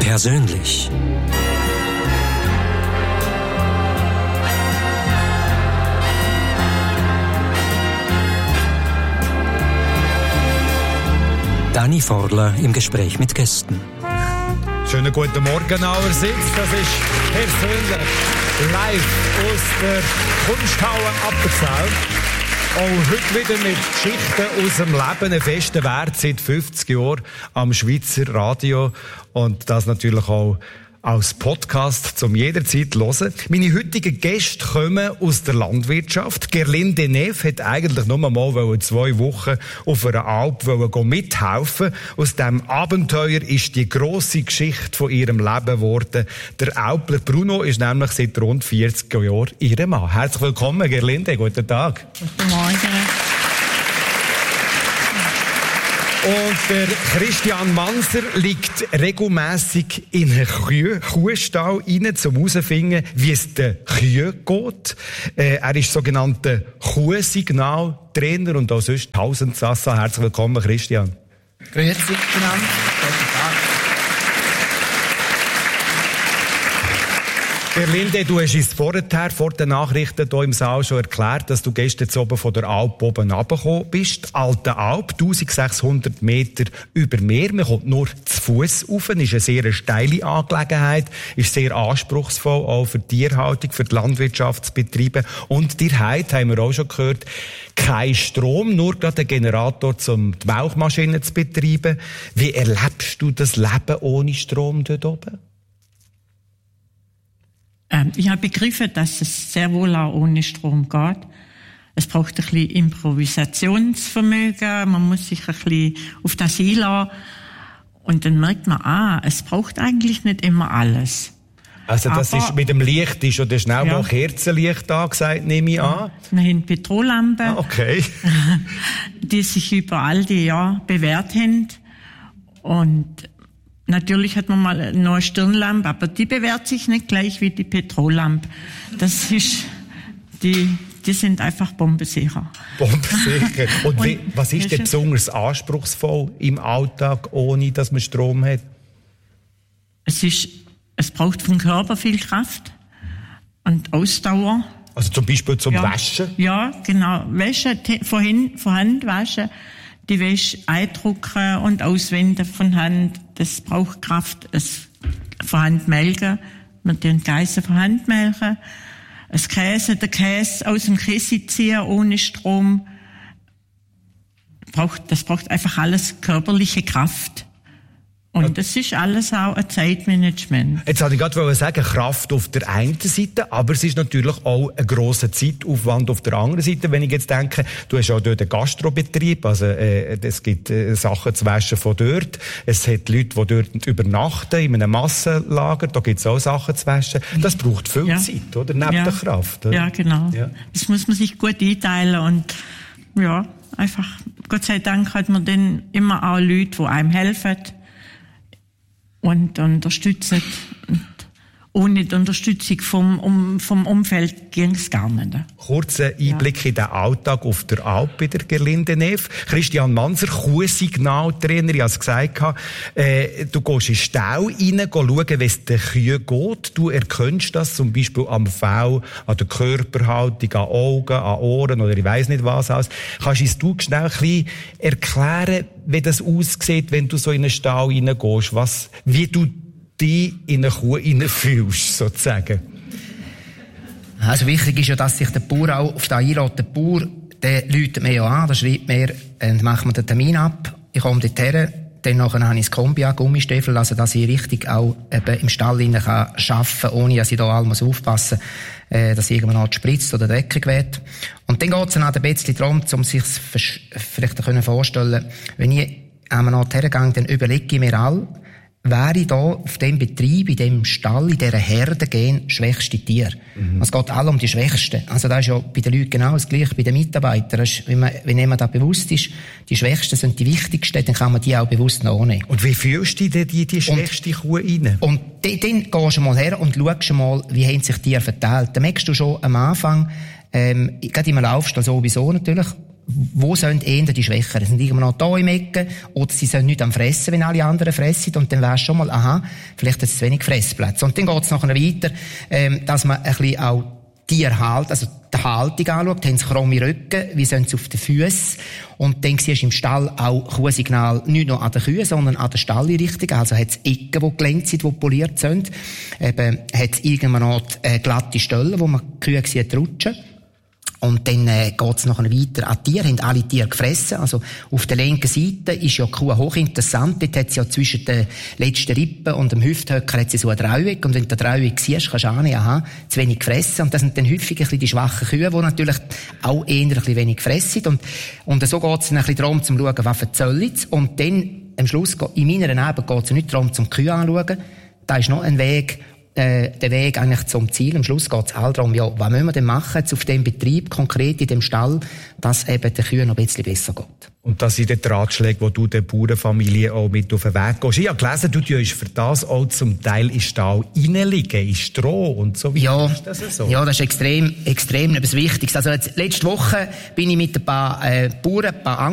Persönlich. Dani Forler im Gespräch mit Gästen. Schönen guten Morgen allerseits. Das ist persönlich live aus der Kunsthalle Appenzell. Auch heute wieder mit Geschichten aus dem Leben. Ein fester Wert seit 50 Jahren am Schweizer Radio. Und das natürlich auch als Podcast zum jederzeit hören. Meine heutigen Gäste kommen aus der Landwirtschaft. Gerlinde Neff hat eigentlich nur mal 2 Wochen auf einer Alp mithelfen. Aus diesem Abenteuer ist die grosse Geschichte von ihrem Leben geworden. Der Alpler Bruno ist nämlich seit rund 40 Jahren ihr Mann. Herzlich willkommen, Gerlinde. Guten Tag. Guten Morgen. Und der Christian Manser liegt regelmässig in einen Kuhstall rein, um herauszufinden, wie es den Kühen geht. Er ist sogenannter Kuhsignaltrainer und auch sonst Tausendsassa. Herzlich willkommen, Christian. Grüezi miteinander. Guten Tag. Gerlinde, du hast uns vor den Nachrichten hier im Saal schon erklärt, dass du gestern oben von der Alp oben runtergekommen bist. Die Alte Alp, 1600 Meter über Meer. Man kommt nur zu Fuss rauf. Das ist eine sehr steile Angelegenheit. Ist sehr anspruchsvoll, auch für die Tierhaltung, für die Landwirtschaftsbetriebe. Und die Heid, haben wir auch schon gehört, kein Strom, nur gerade ein Generator, um die Melkmaschine zu betreiben. Wie erlebst du das Leben ohne Strom dort oben? Ich habe begriffen, dass es sehr wohl auch ohne Strom geht. Es braucht ein bisschen Improvisationsvermögen, man muss sich ein bisschen auf das einlassen. Und dann merkt man, es braucht eigentlich nicht immer alles. Also das ist mit dem Licht, ist oder schnell mal Kerzenlicht angesagt, nehme ich an? Wir haben Petrollampen, okay. Die sich über all die Jahre bewährt haben. Und natürlich hat man mal noch eine Stirnlampe, aber die bewährt sich nicht gleich wie die Petrollampe. Das ist, die sind einfach bombensicher. Bombensicher. Und was ist denn besonders anspruchsvoll im Alltag, ohne dass man Strom hat? Es braucht vom Körper viel Kraft und Ausdauer. Also zum Beispiel zum Waschen? Ja, genau. Waschen, von Hand waschen. Die Wäsche eindrucken und auswenden von Hand, das braucht Kraft. Es von Hand melken, wir tun Geissen von Hand melken. Den Käse aus dem Käse ziehen ohne Strom. Das braucht einfach alles körperliche Kraft. Und das ist alles auch ein Zeitmanagement. Jetzt wollte ich gerade sagen, Kraft auf der einen Seite, aber es ist natürlich auch ein grosser Zeitaufwand auf der anderen Seite. Wenn ich jetzt denke, du hast auch dort einen Gastrobetrieb, also es gibt Sachen zu waschen von dort. Es hat Leute, die dort übernachten, in einem Massenlager, da gibt es auch Sachen zu waschen. Das braucht viel Zeit, oder? Neben der Kraft. Oder? Ja, genau. Ja. Das muss man sich gut einteilen und einfach, Gott sei Dank hat man dann immer auch Leute, die einem helfen und unterstützen. Und ohne die Unterstützung vom Umfeld ging es gar nicht. Kurzer Einblick in den Alltag auf der Alp bei der Gerlinde Neff. Christian Manser, Kuhsignaltrainer, ich habe es gesagt, du gehst in den Stall rein, schauen, wie es den Kühen geht. Du erkennst das zum Beispiel am Fell, an der Körperhaltung, an Augen, an Ohren oder ich weiss nicht was alles. Kannst du schnell ein bisschen erklären, wie das aussieht, wenn du so in einen Stall reingehst, wie du die in eine Kuh hineinfühlst, sozusagen? Also wichtig ist ja, dass sich der Bauer auch auf das einlässt. Der Bauer, der läutet mir ja an, der schreibt mir, machen wir den Termin ab, ich komme dorthin, dann nachher habe ich das Kombi an, Gummistiefel, also dass ich richtig auch eben im Stall arbeiten kann, ohne dass ich da all aufpassen muss, dass irgendwann spritzt oder dreckig wird. Und dann geht es dann auch ein bisschen darum, um sich vielleicht vorstellen, wenn ich an einen Ort hergehe, dann überlege ich mir all, wäre ich da auf dem Betrieb, in dem Stall, in dieser Herde gehen, schwächste Tier. Es geht alle um die Schwächsten. Also das ist ja bei den Leuten genau das Gleiche, bei den Mitarbeitern. Wenn jemand da bewusst ist, die Schwächsten sind die Wichtigsten, dann kann man die auch bewusst nachnehmen. Und wie fühlst du denn die schwächste Kuh rein? Und dann gehst du mal her und schaust mal, wie haben sich die verteilt. Dann merkst du schon am Anfang, gerade im Laufstall sowieso natürlich, wo sollen eher die Schwächeren? Sind irgendwo noch da im Ecken? Oder sie sollen nicht am Fressen, wenn alle anderen fressen? Und dann weisst schon mal, aha, vielleicht hat es zu wenig Fressplätze. Und dann geht es nachher weiter, dass man ein bisschen auch Tierhaltung, also die Haltung anschaut. Haben sie krumme Rücken? Wie sind sie auf den Füßen? Und dann siehst du im Stall auch Kuhsignal nicht nur an den Kühen, sondern an der Stalleinrichtung. Also hat es Ecken, die gelenkt sind, die poliert sind. Eben, hat es irgendwann noch glatte Stellen, wo man die Kühe sieht rutschen. Und dann geht's nachher weiter an Tiere, haben alle Tiere gefressen. Also auf der linken Seite ist ja die Kuh hochinteressant. Dort hat sie ja zwischen den letzten Rippen und dem Hüfthöcker hat sie so ein Dreieck. Und wenn du den Dreieck siehst, kannst du ahnen, aha, zu wenig gefressen. Und das sind dann häufig ein bisschen die schwachen Kühe, die natürlich auch eher ein bisschen wenig fressen. Und so geht's dann ein bisschen darum, zu schauen, was verzöllen sie. Und dann, am Schluss, in meiner Arbeit geht's nicht darum, zum Kühe anzuschauen. Da ist noch ein Weg, der Weg eigentlich zum Ziel. Am Schluss geht es all darum, ja, was müssen wir denn machen jetzt auf dem Betrieb, konkret in dem Stall, dass eben den Kühen noch ein bisschen besser geht. Und das sind die Ratschläge, die du der Bauernfamilie auch mit auf den Weg gehst. Ich habe gelesen, du tust für das auch zum Teil in Stall reinliegen, in Stroh und so weiter. Ja, ist das so? Ja, das ist extrem etwas Wichtiges. Also letzte Woche bin ich mit ein paar Bauern, ein paar